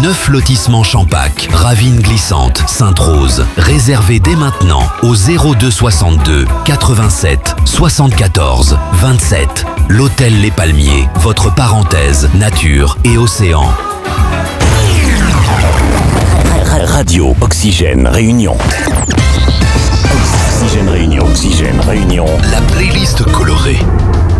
9 lotissements Champac, Ravine Glissante, Sainte-Rose. Réservez dès maintenant au 02 62 87 74 27. L'Hôtel Les Palmiers, votre parenthèse, nature et océan. Radio Oxygène Réunion. Oxygène Réunion, Oxygène Réunion. La playlist colorée.